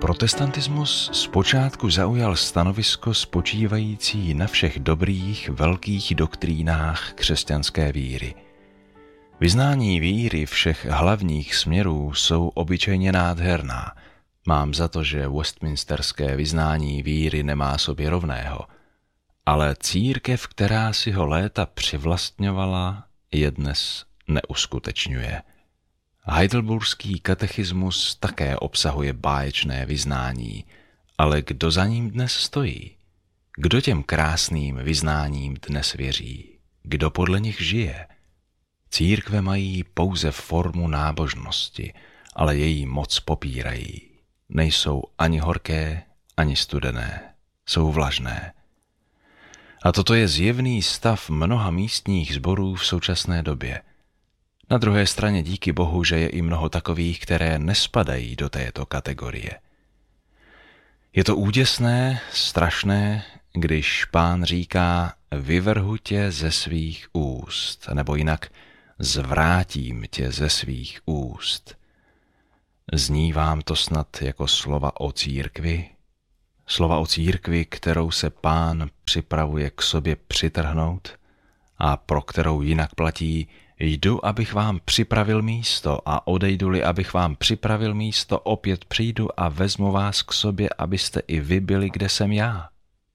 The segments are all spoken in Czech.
Protestantismus zpočátku zaujal stanovisko spočívající na všech dobrých, velkých doktrínách křesťanské víry. Vyznání víry všech hlavních směrů jsou obyčejně nádherná. Mám za to, že westminsterské vyznání víry nemá sobě rovného, ale církev, která si ho léta přivlastňovala, je dnes neuskutečňuje. Heidelburský katechismus také obsahuje báječné vyznání, ale kdo za ním dnes stojí? Kdo těm krásným vyznáním dnes věří? Kdo podle nich žije? Církve mají pouze formu nábožnosti, ale její moc popírají. Nejsou ani horké, ani studené. Jsou vlažné. A toto je zjevný stav mnoha místních sborů v současné době. Na druhé straně díky Bohu, že je i mnoho takových, které nespadají do této kategorie. Je to úděsné, strašné, když Pán říká: vyvrhu tě ze svých úst, nebo jinak zvrátím tě ze svých úst. Zní vám to snad jako slova o církvi? Slova o církvi, kterou se Pán připravuje k sobě přitrhnout a pro kterou jinak platí: jdu, abych vám připravil místo, a odejdu-li, abych vám připravil místo, opět přijdu a vezmu vás k sobě, abyste i vy byli, kde jsem já.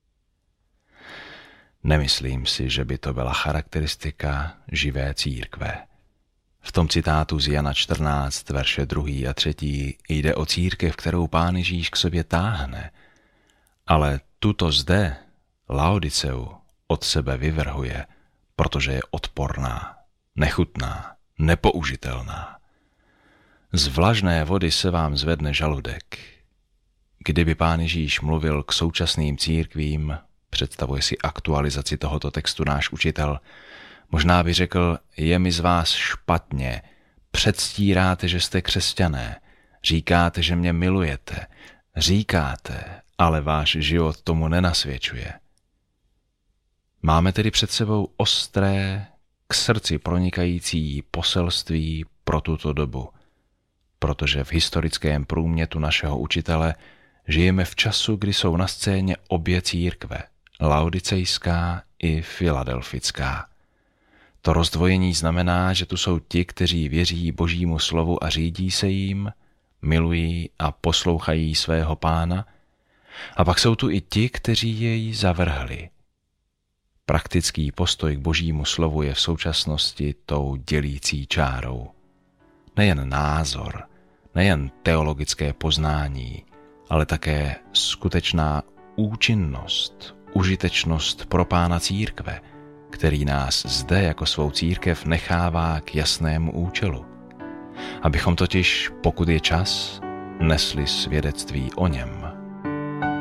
Nemyslím si, že by to byla charakteristika živé církve. V tom citátu z Jana 14, verše 2. a 3. jde o církev, kterou Pán Ježíš k sobě táhne, ale tuto zde, Laodiceu, od sebe vyvrhuje, protože je odporná, nechutná, nepoužitelná. Z vlažné vody se vám zvedne žaludek. Kdyby Pán Ježíš mluvil k současným církvím, představuje si aktualizaci tohoto textu náš učitel, možná by řekl: je mi z vás špatně, předstíráte, že jste křesťané, říkáte, že mě milujete, říkáte, ale váš život tomu nenasvědčuje. Máme tedy před sebou ostré, k srdci pronikající poselství pro tuto dobu, protože v historickém průmětu našeho učitele žijeme v času, kdy jsou na scéně obě církve, laodicejská i filadelfická. To rozdvojení znamená, že tu jsou ti, kteří věří Božímu slovu a řídí se jím, milují a poslouchají svého Pána, a pak jsou tu i ti, kteří jej zavrhli. Praktický postoj k Božímu slovu je v současnosti tou dělící čárou. Nejen názor, nejen teologické poznání, ale také skutečná účinnost, užitečnost pro Pána církve, který nás zde jako svou církev nechává k jasnému účelu. Abychom totiž, pokud je čas, nesli svědectví o něm.